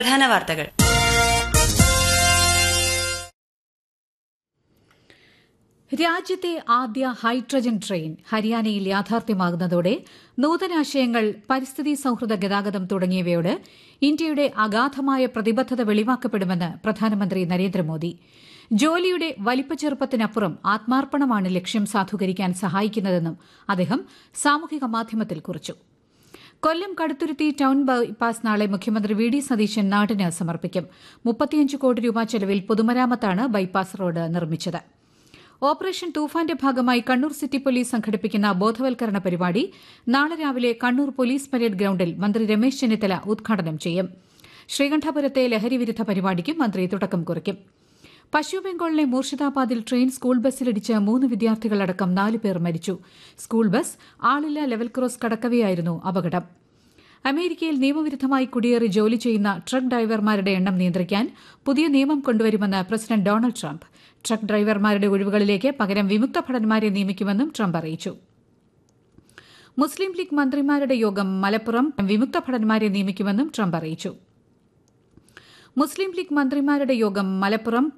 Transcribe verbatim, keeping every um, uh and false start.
പ്രധാന വാർത്തകൾ. രാജ്യത്തെ ആദ്യ ഹൈഡ്രജൻ ട്രെയിൻ ഹരിയാനയിൽ യാഥാർത്ഥ്യമാകുന്നതോടെ നൂതനാശയങ്ങൾ, പരിസ്ഥിതി സൌഹൃദ ഗതാഗതം തുടങ്ങിയവയോട് ഇന്ത്യയുടെ അഗാധമായ പ്രതിബദ്ധത വെളിവാക്കപ്പെടുമെന്ന് പ്രധാനമന്ത്രി നരേന്ദ്രമോദി. ജോലിയുടെ വലിപ്പച്ചെറുപ്പത്തിനപ്പുറം ആത്മാർപ്പണമാണ് ലക്ഷ്യം സാധൂകരിക്കാൻ സഹായിക്കുന്നതെന്നും അദ്ദേഹം സാമൂഹിക മാധ്യമത്തിൽ കുറിച്ചു. കൊല്ലം കടുത്തുരുത്തി ടൌൺ ബൈപ്പാസ് നാളെ മുഖ്യമന്ത്രി വി ഡി സതീശൻ നാടിന് സമർപ്പിക്കും. മുപ്പത്തിയഞ്ച് കോടി രൂപ ചെലവിൽ പൊതുമരാമത്താണ് ബൈപ്പാസ് റോഡ് നിർമ്മിച്ചത്. ഓപ്പറേഷൻ തൂഫാന്റെ ഭാഗമായി കണ്ണൂർ സിറ്റി പോലീസ് സംഘടിപ്പിക്കുന്ന ബോധവൽക്കരണ പരിപാടി നാളെ രാവിലെ കണ്ണൂർ പോലീസ് പരേഡ് ഗ്രൌണ്ടിൽ മന്ത്രി രമേശ് ചെന്നിത്തല ഉദ്ഘാടനം ചെയ്യും. ശ്രീകണ്ഠപുരത്തെ ലഹരിവിരുദ്ധ പരിപാടിക്കും മന്ത്രി തുടക്കം കുറിക്കും. പശ്ചിമബംഗാളിലെ മൂർഷിദാബാദിൽ ട്രെയിൻ സ്കൂൾ ബസ്സിലിടിച്ച് മൂന്ന് വിദ്യാർത്ഥികളടക്കം നാല് പേർ മരിച്ചു. സ്കൂൾ ബസ് ആളില്ല ലെവൽ ക്രോസ് കടക്കവെയായിരുന്നു അപകടം. അമേരിക്കയിൽ നിയമവിരുദ്ധമായി കുടിയേറി ജോലി ചെയ്യുന്ന ട്രക്ക് ഡ്രൈവർമാരുടെ എണ്ണം നിയന്ത്രിക്കാൻ പുതിയ നിയമം കൊണ്ടുവരുമെന്ന് പ്രസിഡന്റ് ഡൊണാൾഡ് ട്രംപ്. ട്രക്ക് ഡ്രൈവർമാരുടെ ഒഴിവുകളിലേക്ക് പകരം വിമുക്ത ഭടന്മാരെ നിയമിക്കുമെന്നും ട്രംപ് അറിയിച്ചു. മുസ്ലിം ലീഗ് മന്ത്രിമാരുടെ യോഗം മലപ്പുറം വിമുക്ത ഭടന്മാരെ നിയമിക്കുമെന്നും ട്രംപ് അറിയിച്ചു. മുസ്ലിം ലീഗ് മന്ത്രിമാരുടെ യോഗം മലപ്പുറം